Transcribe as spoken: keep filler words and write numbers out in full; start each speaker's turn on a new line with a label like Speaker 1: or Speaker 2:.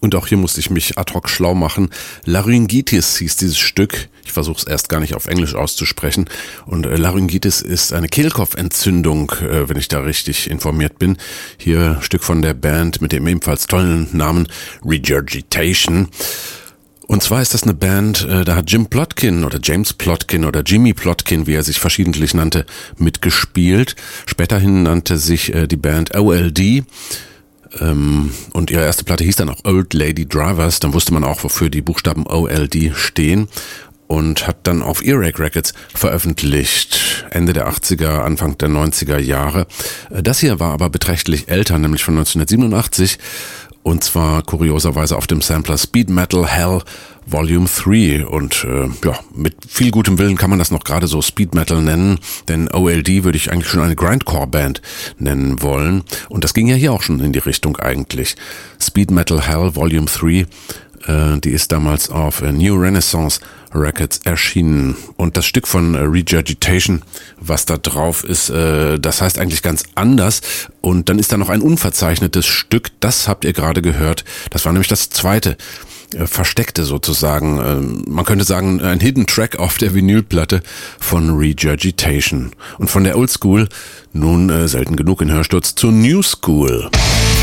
Speaker 1: Und auch hier musste ich mich ad hoc schlau machen. Laryngitis hieß dieses Stück. Ich versuche es erst gar nicht auf Englisch auszusprechen. Und äh, Laryngitis ist eine Kehlkopfentzündung, äh, wenn ich da richtig informiert bin. Hier ein Stück von der Band mit dem ebenfalls tollen Namen Regurgitation. Und zwar ist das eine Band, äh, da hat Jim Plotkin oder James Plotkin oder Jimmy Plotkin, wie er sich verschiedentlich nannte, mitgespielt. Späterhin nannte sich äh, die Band O L D. Und ihre erste Platte hieß dann auch Old Lady Drivers, dann wusste man auch, wofür die Buchstaben O L D stehen, und hat dann auf Earache Records veröffentlicht, Ende der achtziger, Anfang der neunziger Jahre. Das hier war aber beträchtlich älter, nämlich von neunzehnhundertsiebenundachtzig, und zwar kurioserweise auf dem Sampler Speed Metal Hell Volume drei, und äh, ja, mit viel gutem Willen kann man das noch gerade so Speed Metal nennen, denn O L D würde ich eigentlich schon eine Grindcore-Band nennen wollen, und das ging ja hier auch schon in die Richtung eigentlich. Speed Metal Hell Volume drei, äh, die ist damals auf äh, New Renaissance Records erschienen, und das Stück von äh, Regurgitation, was da drauf ist, äh, das heißt eigentlich ganz anders, und dann ist da noch ein unverzeichnetes Stück, das habt ihr gerade gehört, das war nämlich das zweite, versteckte sozusagen, man könnte sagen, ein Hidden Track auf der Vinylplatte von Regurgitation. Und von der Old School nun äh, selten genug in Hörsturz zur New School.